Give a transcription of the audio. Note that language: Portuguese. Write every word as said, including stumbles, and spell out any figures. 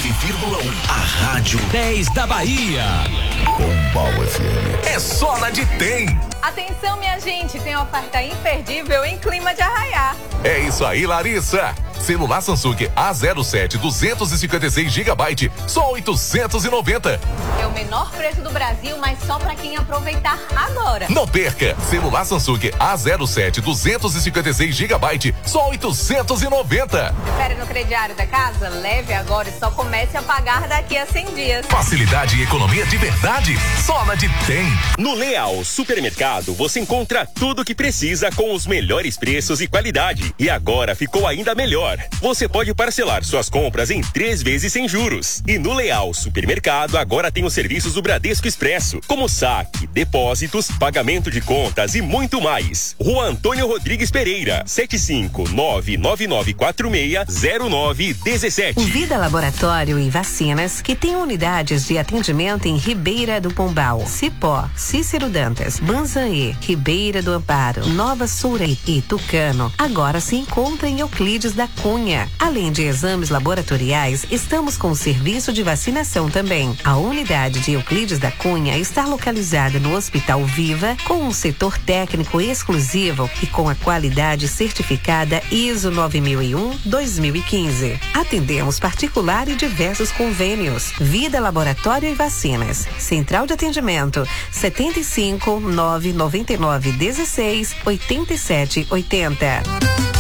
nove vírgula um. A Rádio dez da Bahia. Pombal F M. É só na de Tem. Atenção, minha gente, tem oferta imperdível em clima de arraiar. É isso aí, Larissa. Celular Samsung A zero sete duzentos e cinquenta e seis gigabytes, só oitocentos e noventa. É o menor preço do Brasil, mas só para quem aproveitar agora. Não perca! Celular Samsung A zero sete duzentos e cinquenta e seis gigabytes, só oitocentos e noventa. Espere no crediário da casa? Leve agora e só comece a pagar daqui a cem dias. Facilidade e economia de verdade, só na de Tem. No Leal Supermercado você encontra tudo o que precisa com os melhores preços e qualidade. E agora ficou ainda melhor. Você pode parcelar suas compras em três vezes sem juros. E no Leal Supermercado agora tem os serviços do Bradesco Expresso, como saque, depósitos, pagamento de contas e muito mais. Rua Antônio Rodrigues Pereira, sete cinco nove nove nove quatro seis zero nove um sete. Vida Laboratório e Vacinas, que tem unidades de atendimento em Ribeira do Pombal, Cipó, Cícero Dantas, Banzaê, Ribeira do Amparo, Nova Soura e Tucano, agora se encontra em Euclides da Cunha. Além de exames laboratoriais, estamos com o serviço de vacinação também. A unidade de Euclides da Cunha está localizada no Hospital Viva, com um setor técnico exclusivo e com a qualidade certificada I S O nove mil e um dois mil e quinze. Atendemos particular e diversos convênios. Vida Laboratório e Vacinas. Central de atendimento setenta e cinco, nove noventa e nove, dezesseis, oitenta e sete, oitenta.